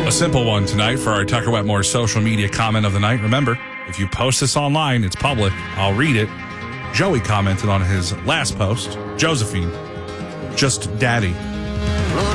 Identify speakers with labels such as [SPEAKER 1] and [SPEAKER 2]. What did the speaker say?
[SPEAKER 1] A simple one tonight for our Tucker Wetmore social media comment of the night. Remember, if you post this online, it's public. I'll read it. Joey commented on his last post. Josephine, just daddy.